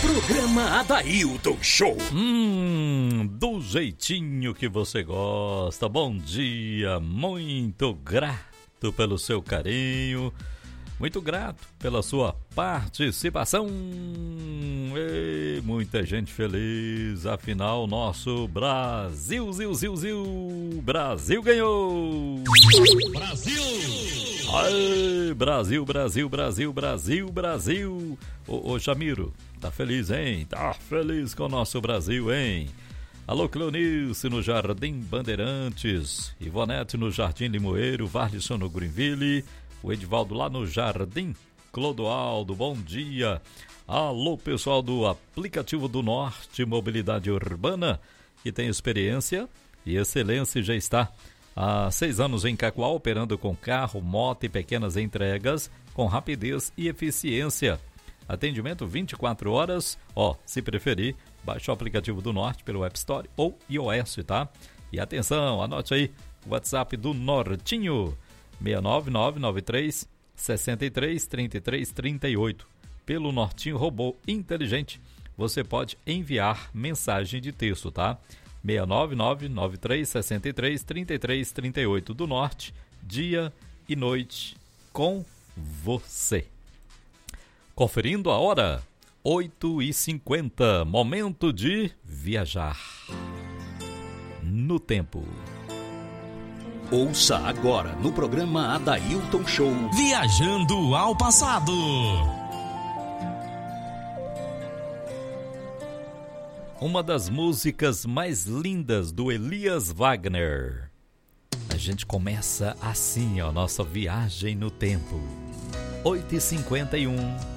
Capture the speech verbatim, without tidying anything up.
Programa Adailton Show. Hum, do jeitinho que você gosta. Bom dia, muito grato pelo seu carinho, muito grato pela sua participação. E muita gente feliz, afinal nosso Brasil, Zil, Zil, Zil, Brasil ganhou. Brasil! Ai, Brasil, Brasil, Brasil, Brasil, Brasil. Ô, ô Jamiro, tá feliz, hein? Tá feliz com o nosso Brasil, hein? Alô, Cleonice no Jardim Bandeirantes, Ivonete no Jardim Limoeiro, Varlisson no Greenville, o Edivaldo lá no Jardim Clodoaldo, bom dia. Alô, pessoal do Aplicativo do Norte Mobilidade Urbana, que tem experiência e excelência e já está há seis anos em Cacoal, operando com carro, moto e pequenas entregas com rapidez e eficiência. Atendimento vinte e quatro horas, ó, se preferir, baixe o aplicativo do Norte pelo App Store ou iOS, tá? E atenção, anote aí, o WhatsApp do Nortinho, seis nove nove nove três, seis três, três três três oito. Pelo Nortinho Robô Inteligente, você pode enviar mensagem de texto, tá? seis nove nove nove três, seis três, três três três oito do Norte, dia e noite com você. Conferindo a hora, oito e cinquenta, momento de viajar no tempo. Ouça agora no programa Adailton Show. Viajando ao passado. Uma das músicas mais lindas do Elias Wagner. A gente começa assim, ó, nossa viagem no tempo. oito e cinquenta e um.